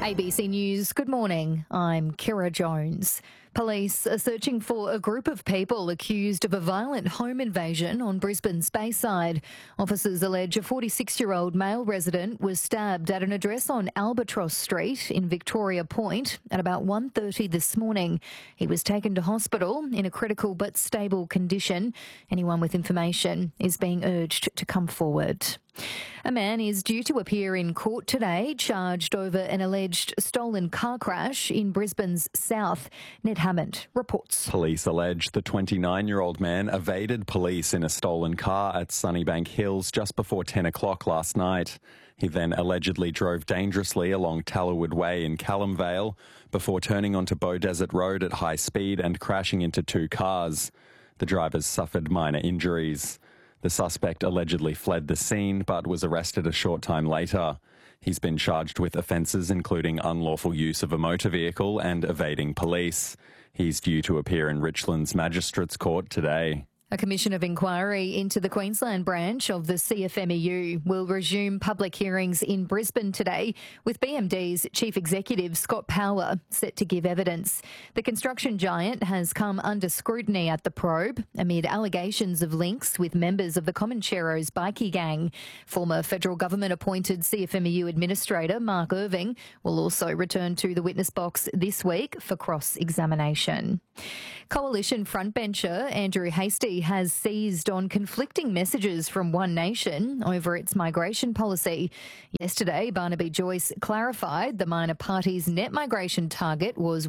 ABC News, good morning. I'm Kira Jones. Police are searching for a group of people accused of a violent home invasion on Brisbane's Bayside. Officers allege a 46-year-old male resident was stabbed at an address on Albatross Street in Victoria Point at about 1:30 this morning. He was taken to hospital in a critical but stable condition. Anyone with information is being urged to come forward. A man is due to appear in court today, charged over an alleged stolen car crash in Brisbane's south. Ned Hammond reports. Police allege the 29-year-old man evaded police in a stolen car at Sunnybank Hills just before 10 o'clock last night. He then allegedly drove dangerously along Tallerwood Way in Callum Vale before turning onto Beaudesert Road at high speed and crashing into two cars. The drivers suffered minor injuries. The suspect allegedly fled the scene but was arrested a short time later. He's been charged with offences including unlawful use of a motor vehicle and evading police. He's due to appear in Richlands Magistrates Court today. A commission of inquiry into the Queensland branch of the CFMEU will resume public hearings in Brisbane today, with BMD's Chief Executive Scott Power set to give evidence. The construction giant has come under scrutiny at the probe amid allegations of links with members of the Comancheros bikie gang. Former federal government-appointed CFMEU Administrator Mark Irving will also return to the witness box this week for cross-examination. Coalition frontbencher Andrew Hastie has seized on conflicting messages from One Nation over its migration policy. Yesterday, Barnaby Joyce clarified the minor party's net migration target was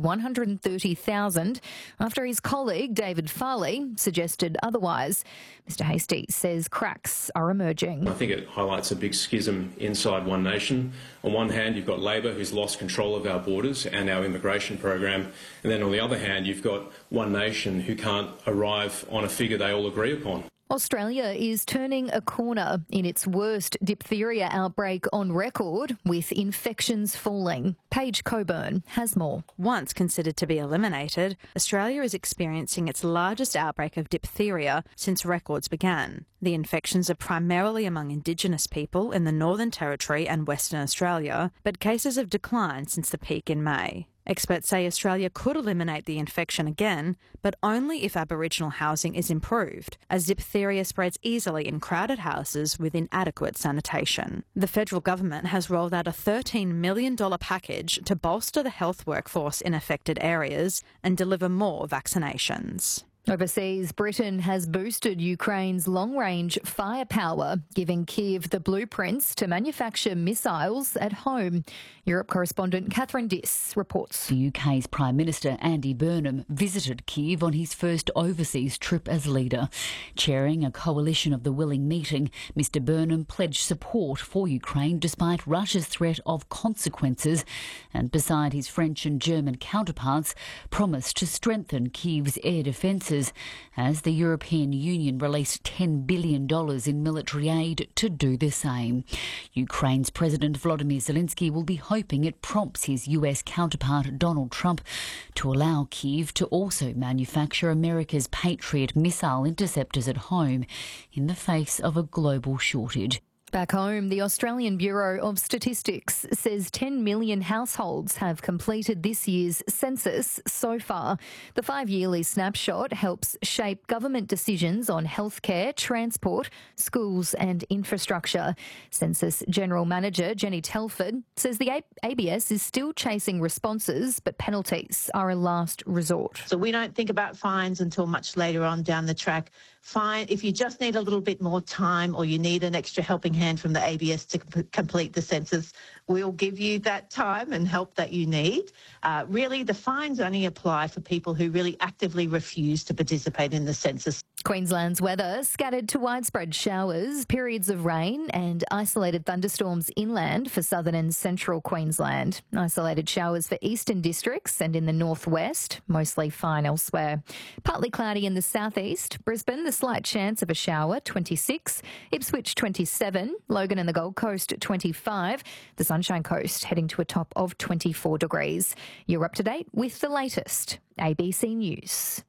130,000 after his colleague David Farley suggested otherwise. Mr Hastie says cracks are emerging. I think it highlights a big schism inside One Nation. On one hand, you've got Labor, who's lost control of our borders and our immigration program, and then on the other hand, you've got One Nation who can't arrive on a figure they all agree upon. Australia is turning a corner in its worst diphtheria outbreak on record, with infections falling. Paige Coburn has more. Once considered to be eliminated, Australia is experiencing its largest outbreak of diphtheria since records began. The infections are primarily among Indigenous people in the Northern Territory and Western Australia, but cases have declined since the peak in May. Experts say Australia could eliminate the infection again, but only if Aboriginal housing is improved, as diphtheria spreads easily in crowded houses with inadequate sanitation. The federal government has rolled out a $13 million package to bolster the health workforce in affected areas and deliver more vaccinations. Overseas, Britain has boosted Ukraine's long-range firepower, giving Kyiv the blueprints to manufacture missiles at home. Europe correspondent Catherine Diss reports. The UK's Prime Minister Andy Burnham visited Kyiv on his first overseas trip as leader. Chairing a coalition of the willing meeting, Mr Burnham pledged support for Ukraine despite Russia's threat of consequences, and beside his French and German counterparts, promised to strengthen Kyiv's air defences as the European Union released $10 billion in military aid to do the same. Ukraine's President Volodymyr Zelensky will be hoping it prompts his US counterpart Donald Trump to allow Kyiv to also manufacture America's Patriot missile interceptors at home in the face of a global shortage. Back home, the Australian Bureau of Statistics says 10 million households have completed this year's census so far. The 5-yearly snapshot helps shape government decisions on healthcare, transport, schools and infrastructure. Census General Manager Jenny Telford says the ABS is still chasing responses, but penalties are a last resort. So we don't think about fines until much later on down the track. Fine, if you just need a little bit more time or you need an extra helping hand from the ABS to complete the census, we'll give you that time and help that you need. Really, the fines only apply for people who really actively refuse to participate in the census. Queensland's weather scattered to widespread showers, periods of rain and isolated thunderstorms inland for southern and central Queensland. Isolated showers for eastern districts and in the northwest, mostly fine elsewhere. Partly cloudy in the southeast. Brisbane, the slight chance of a shower, 26. Ipswich, 27. Logan and the Gold Coast, 25. The Sunshine Coast heading to a top of 24 degrees. You're up to date with the latest. ABC News.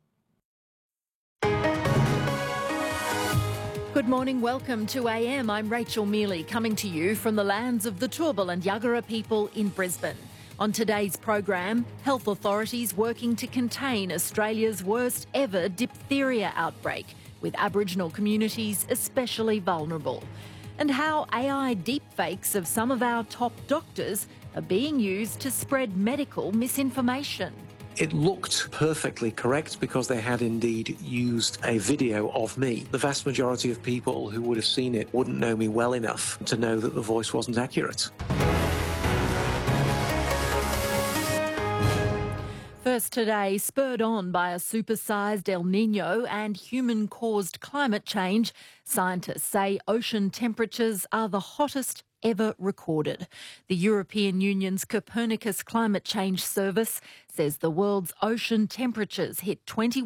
Good morning, welcome to AM. I'm Rachel Mealy, coming to you from the lands of the Turrbal and Yagara people in Brisbane. On today's program, health authorities working to contain Australia's worst ever diphtheria outbreak, with Aboriginal communities especially vulnerable. And how AI deepfakes of some of our top doctors are being used to spread medical misinformation. It looked perfectly correct because they had indeed used a video of me. The vast majority of people who would have seen it wouldn't know me well enough to know that the voice wasn't accurate. First today, spurred on by a supersized El Niño and human-caused climate change, scientists say ocean temperatures are the hottest ever recorded. The European Union's Copernicus Climate Change Service says the world's ocean temperatures hit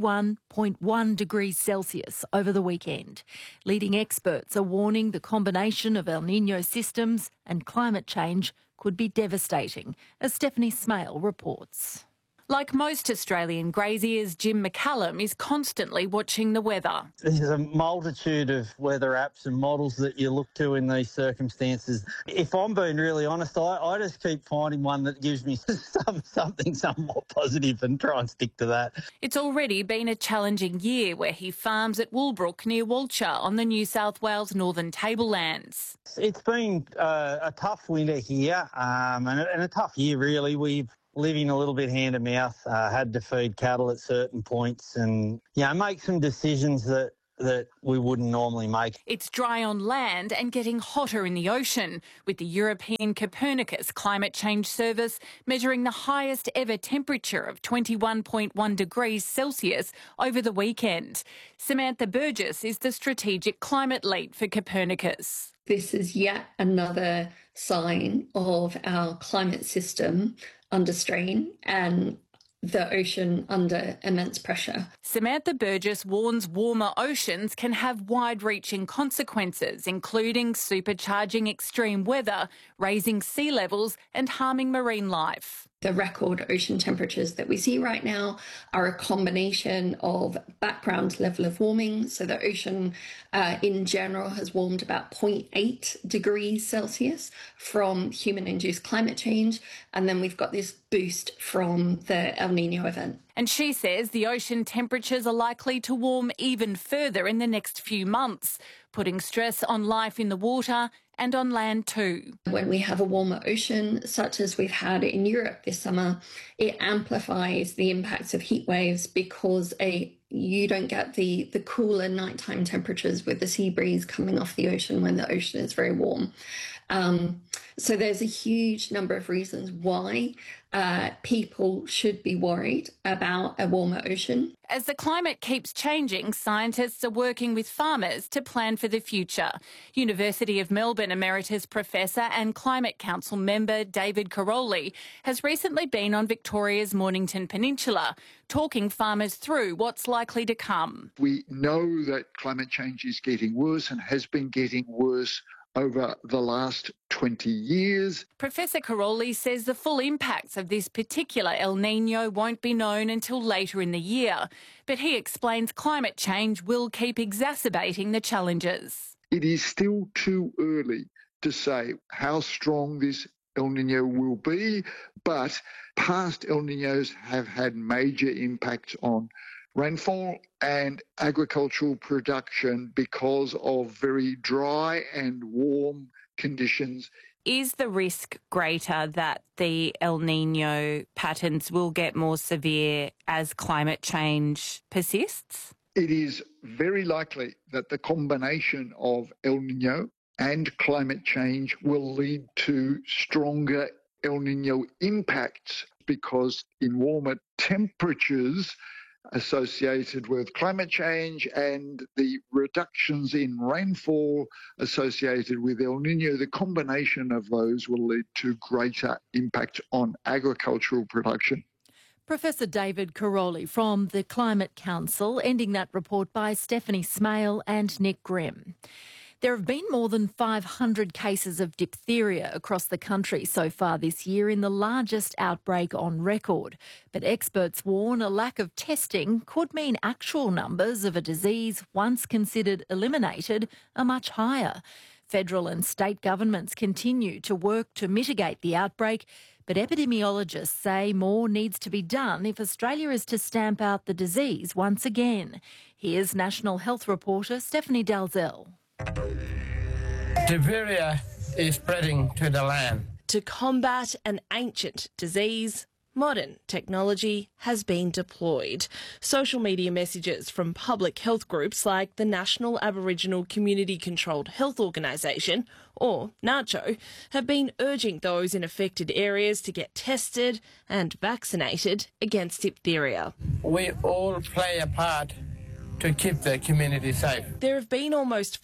21.1 degrees Celsius over the weekend. Leading experts are warning the combination of El Niño systems and climate change could be devastating, as Stephanie Smale reports. Like most Australian graziers, Jim McCallum is constantly watching the weather. There's a multitude of weather apps and models that you look to in these circumstances. If I'm being really honest, I just keep finding one that gives me something somewhat positive and try and stick to that. It's already been a challenging year where he farms at Woolbrook near Walcha on the New South Wales Northern Tablelands. It's been a tough winter here and a tough year really. We've living a little bit hand to mouth, had to feed cattle at certain points and, make some decisions that we wouldn't normally make. It's dry on land and getting hotter in the ocean, with the European Copernicus Climate Change Service measuring the highest ever temperature of 21.1 degrees Celsius over the weekend. Samantha Burgess is the strategic climate lead for Copernicus. This is yet another sign of our climate system under strain and the ocean under immense pressure. Samantha Burgess warns warmer oceans can have wide-reaching consequences, including supercharging extreme weather, raising sea levels and harming marine life. The record ocean temperatures that we see right now are a combination of background level of warming. So the ocean in general has warmed about 0.8 degrees Celsius from human-induced climate change. And then we've got this boost from the El Niño event. And she says the ocean temperatures are likely to warm even further in the next few months, putting stress on life in the water and on land too. When we have a warmer ocean, such as we've had in Europe this summer, it amplifies the impacts of heat waves because you don't get the cooler nighttime temperatures with the sea breeze coming off the ocean when the ocean is very warm. So there's a huge number of reasons why people should be worried about a warmer ocean. As the climate keeps changing, scientists are working with farmers to plan for the future. University of Melbourne Emeritus Professor and Climate Council member David Caroli has recently been on Victoria's Mornington Peninsula, talking farmers through what's likely to come. We know that climate change is getting worse and has been getting worse over the last 20 years. Professor Caroli says the full impacts of this particular El Niño won't be known until later in the year, but he explains climate change will keep exacerbating the challenges. It is still too early to say how strong this El Niño will be, but past El Niños have had major impacts on rainfall and agricultural production because of very dry and warm conditions. Is the risk greater that the El Niño patterns will get more severe as climate change persists? It is very likely that the combination of El Niño and climate change will lead to stronger El Niño impacts because in warmer temperatures associated with climate change and the reductions in rainfall associated with El Niño, the combination of those will lead to greater impact on agricultural production. Professor David Caroli from the Climate Council, ending that report by Stephanie Smale and Nick Grimm. There have been more than 500 cases of diphtheria across the country so far this year, in the largest outbreak on record. But experts warn a lack of testing could mean actual numbers of a disease once considered eliminated are much higher. Federal and state governments continue to work to mitigate the outbreak, but epidemiologists say more needs to be done if Australia is to stamp out the disease once again. Here's National Health reporter Stephanie Dalzell. Diphtheria is spreading to the land. To combat an ancient disease, modern technology has been deployed. Social media messages from public health groups like the National Aboriginal Community Controlled Health Organisation, or NACCHO, have been urging those in affected areas to get tested and vaccinated against diphtheria. We all play a part to keep the community safe. There have been almost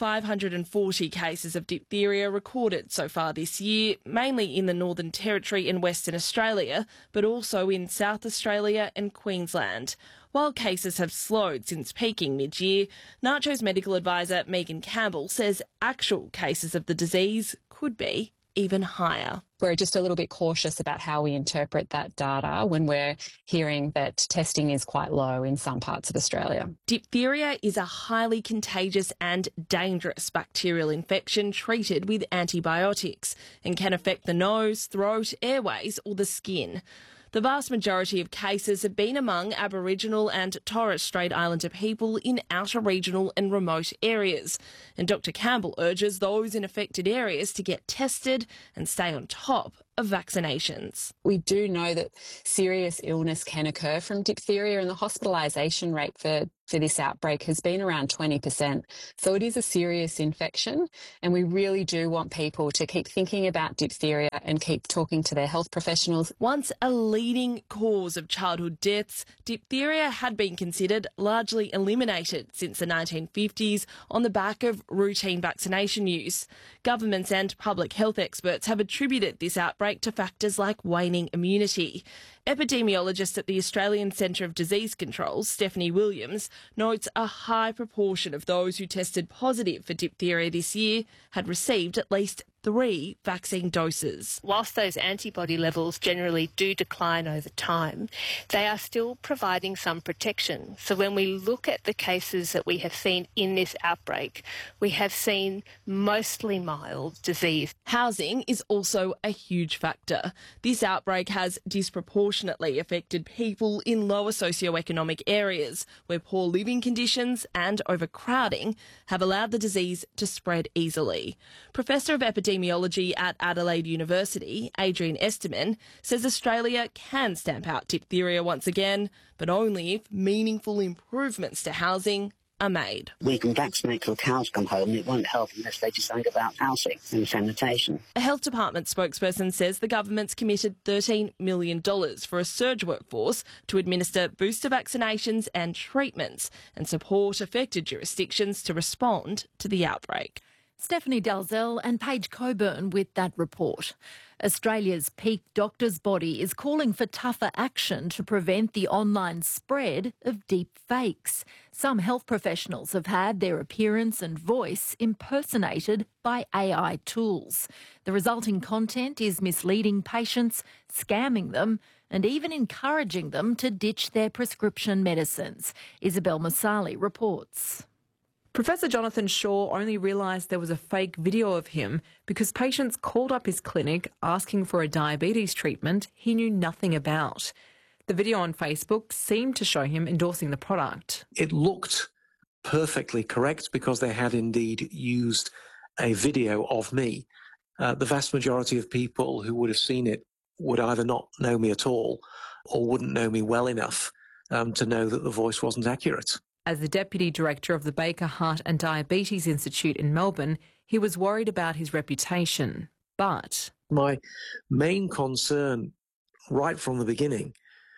540 cases of diphtheria recorded so far this year, mainly in the Northern Territory and Western Australia, but also in South Australia and Queensland. While cases have slowed since peaking mid-year, NACCHO's medical advisor Megan Campbell says actual cases of the disease could be even higher. We're just a little bit cautious about how we interpret that data when we're hearing that testing is quite low in some parts of Australia. Diphtheria is a highly contagious and dangerous bacterial infection treated with antibiotics and can affect the nose, throat, airways or the skin. The vast majority of cases have been among Aboriginal and Torres Strait Islander people in outer regional and remote areas. And Dr Campbell urges those in affected areas to get tested and stay on top of vaccinations. We do know that serious illness can occur from diphtheria, and the hospitalisation rate for this outbreak has been around 20%. So it is a serious infection, and we really do want people to keep thinking about diphtheria and keep talking to their health professionals. Once a leading cause of childhood deaths, diphtheria had been considered largely eliminated since the 1950s on the back of routine vaccination use. Governments and public health experts have attributed this outbreak to factors like waning immunity. Epidemiologist at the Australian Centre of Disease Control, Stephanie Williams, notes a high proportion of those who tested positive for diphtheria this year had received at least 3 vaccine doses. Whilst those antibody levels generally do decline over time, they are still providing some protection. So when we look at the cases that we have seen in this outbreak, we have seen mostly mild disease. Housing is also a huge factor. This outbreak has disproportionately affected people in lower socioeconomic areas where poor living conditions and overcrowding have allowed the disease to spread easily. Professor of Epidemiology at Adelaide University, Adrian Esterman, says Australia can stamp out diphtheria once again, but only if meaningful improvements to housing are made. We can vaccinate till cows come home. It won't help unless they do something about housing and sanitation. A health department spokesperson says the government's committed $13 million for a surge workforce to administer booster vaccinations and treatments and support affected jurisdictions to respond to the outbreak. Stephanie Dalzell and Paige Coburn with that report. Australia's peak doctors' body is calling for tougher action to prevent the online spread of deep fakes. Some health professionals have had their appearance and voice impersonated by AI tools. The resulting content is misleading patients, scamming them, and even encouraging them to ditch their prescription medicines. Isabel Masali reports. Professor Jonathan Shaw only realised there was a fake video of him because patients called up his clinic asking for a diabetes treatment he knew nothing about. The video on Facebook seemed to show him endorsing the product. It looked perfectly correct because they had indeed used a video of me. The vast majority of people who would have seen it would either not know me at all or wouldn't know me well enough to know that the voice wasn't accurate. As the Deputy Director of the Baker Heart and Diabetes Institute in Melbourne, he was worried about his reputation. But my main concern right from the beginning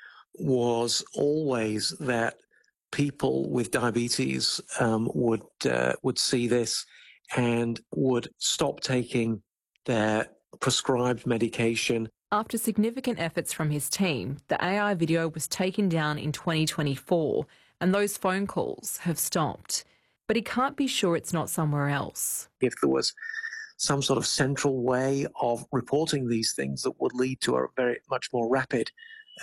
was always that people with diabetes would see this and would stop taking their prescribed medication. After significant efforts from his team, the AI video was taken down in 2024 and those phone calls have stopped. But he can't be sure it's not somewhere else. If there was some sort of central way of reporting these things that would lead to a very much more rapid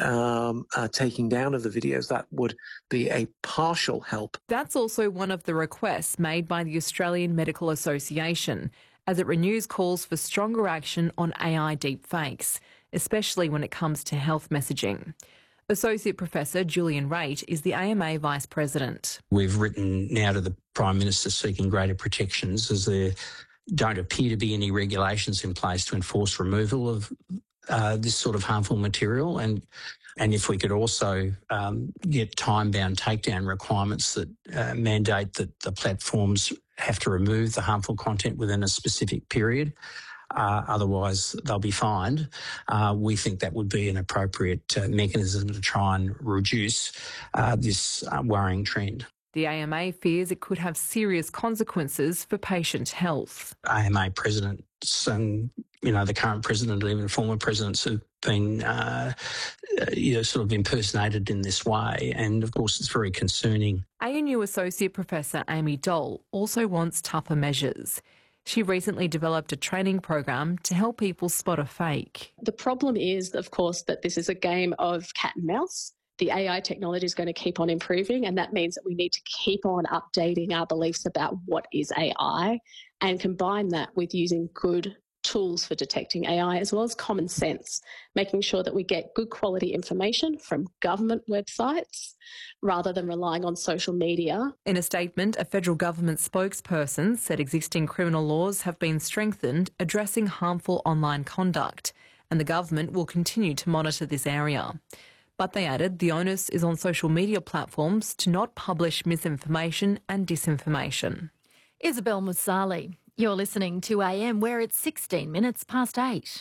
taking down of the videos, that would be a partial help. That's also one of the requests made by the Australian Medical Association. as it renews calls for stronger action on AI deepfakes, especially when it comes to health messaging. Associate Professor Julian Raitt is the AMA Vice President. We've written now to the Prime Minister seeking greater protections, as there don't appear to be any regulations in place to enforce removal of this sort of harmful material. And if we could also get time-bound takedown requirements that mandate that the platforms have to remove the harmful content within a specific period, otherwise they'll be fined. We think that would be an appropriate mechanism to try and reduce this worrying trend. The AMA fears it could have serious consequences for patient health. AMA presidents and, the current president and even former presidents have been sort of impersonated in this way, and of course it's very concerning. ANU Associate Professor Amy Dole also wants tougher measures. She recently developed a training program to help people spot a fake. The problem is, of course, that this is a game of cat and mouse. The AI technology is going to keep on improving, and that means that we need to keep on updating our beliefs about what is AI and combine that with using good tools for detecting AI as well as common sense, making sure that we get good quality information from government websites rather than relying on social media. In a statement, a federal government spokesperson said existing criminal laws have been strengthened addressing harmful online conduct, and the government will continue to monitor this area. But they added the onus is on social media platforms to not publish misinformation and disinformation. Isabel Musali, you're listening to AM, where it's 16 minutes past 8.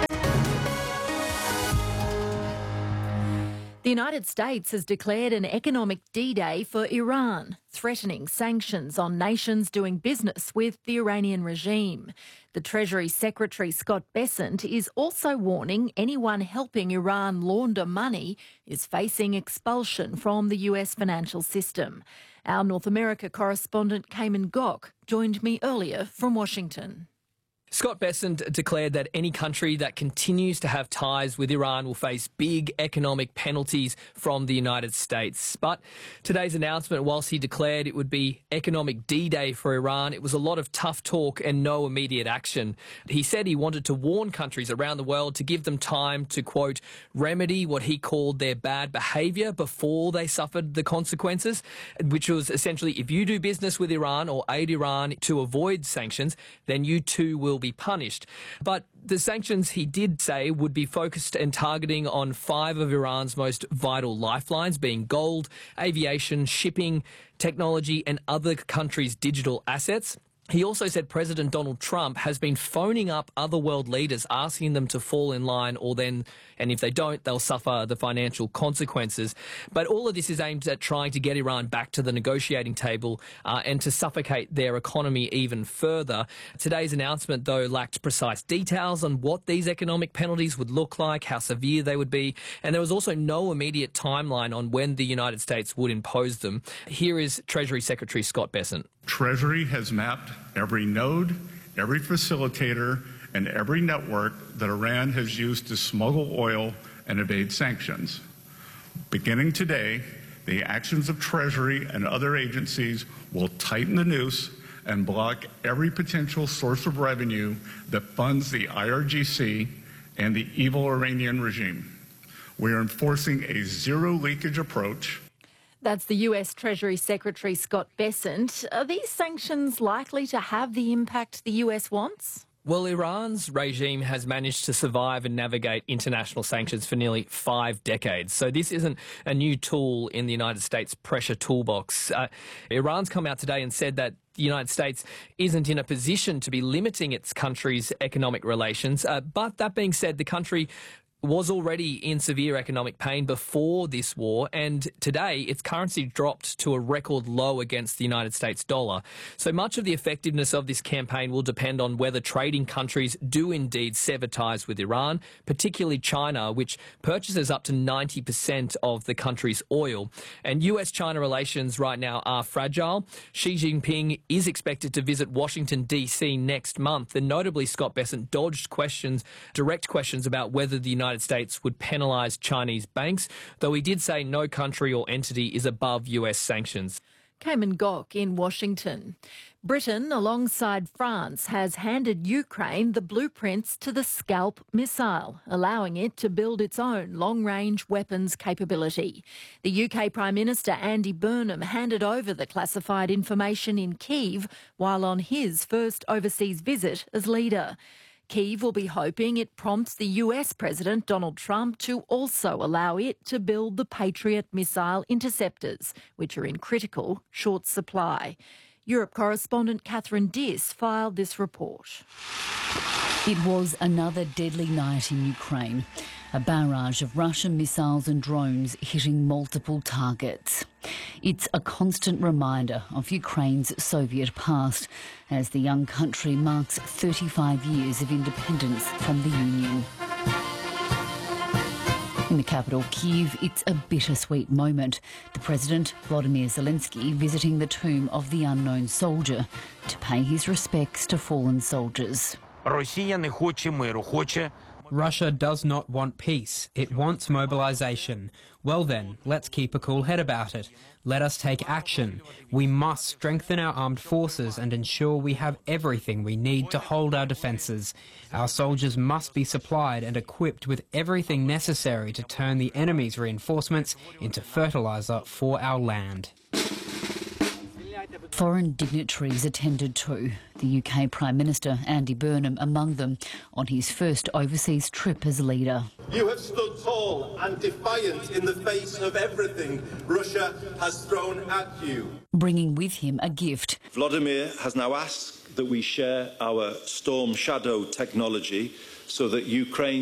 The United States has declared an economic D-Day for Iran, threatening sanctions on nations doing business with the Iranian regime. The Treasury Secretary Scott Bessent is also warning anyone helping Iran launder money is facing expulsion from the US financial system. Our North America correspondent Cayman Gok joined me earlier from Washington. Scott Bessent declared that any country that continues to have ties with Iran will face big economic penalties from the United States. But today's announcement, whilst he declared it would be economic D-Day for Iran, it was a lot of tough talk and no immediate action. He said he wanted to warn countries around the world to give them time to, quote, remedy what he called their bad behaviour before they suffered the consequences, which was essentially if you do business with Iran or aid Iran to avoid sanctions, then you too will be punished. But the sanctions, he did say, would be focused and targeting on 5 of Iran's most vital lifelines, being gold, aviation, shipping, technology and other countries' digital assets. He also said President Donald Trump has been phoning up other world leaders, asking them to fall in line, and if they don't, they'll suffer the financial consequences. But all of this is aimed at trying to get Iran back to the negotiating table and to suffocate their economy even further. Today's announcement, though, lacked precise details on what these economic penalties would look like, how severe they would be, and there was also no immediate timeline on when the United States would impose them. Here is Treasury Secretary Scott Bessent. Treasury has mapped every node, every facilitator, and every network that Iran has used to smuggle oil and evade sanctions. Beginning today, the actions of Treasury and other agencies will tighten the noose and block every potential source of revenue that funds the IRGC and the evil Iranian regime. We are enforcing a zero leakage approach. That's the US Treasury Secretary Scott Bessent. Are these sanctions likely to have the impact the US wants? Well, Iran's regime has managed to survive and navigate international sanctions for nearly 5 decades. So this isn't a new tool in the United States pressure toolbox. Iran's come out today and said that the United States isn't in a position to be limiting its country's economic relations. But that being said, the country was already in severe economic pain before this war, and today its currency dropped to a record low against the United States dollar. So much of the effectiveness of this campaign will depend on whether trading countries do indeed sever ties with Iran, particularly China, which purchases up to 90% of the country's oil. And US-China relations right now are fragile. Xi Jinping is expected to visit Washington, D.C. next month, and notably Scott Bessent dodged direct questions about whether the United States would penalise Chinese banks, though he did say no country or entity is above US sanctions. Cayman Gok in Washington. Britain, alongside France, has handed Ukraine the blueprints to the Scalp missile, allowing it to build its own long-range weapons capability. The UK Prime Minister Andy Burnham handed over the classified information in Kyiv while on his first overseas visit as leader. Kyiv will be hoping it prompts the US President Donald Trump to also allow it to build the Patriot missile interceptors, which are in critical short supply. Europe correspondent Catherine Diss filed this report. It was another deadly night in Ukraine. A barrage of Russian missiles and drones hitting multiple targets. It's a constant reminder of Ukraine's Soviet past as the young country marks 35 years of independence from the Union. In the capital, Kyiv, it's a bittersweet moment. The President, Volodymyr Zelensky, visiting the tomb of the unknown soldier to pay his respects to fallen soldiers. Russia does not want peace. It wants mobilisation. Well then, let's keep a cool head about it. Let us take action. We must strengthen our armed forces and ensure we have everything we need to hold our defences. Our soldiers must be supplied and equipped with everything necessary to turn the enemy's reinforcements into fertiliser for our land. Foreign dignitaries attended too, the UK Prime Minister Andy Burnham among them, on his first overseas trip as leader. You have stood tall and defiant in the face of everything Russia has thrown at you. Bringing with him a gift. Vladimir has now asked that we share our Storm Shadow technology so that Ukraine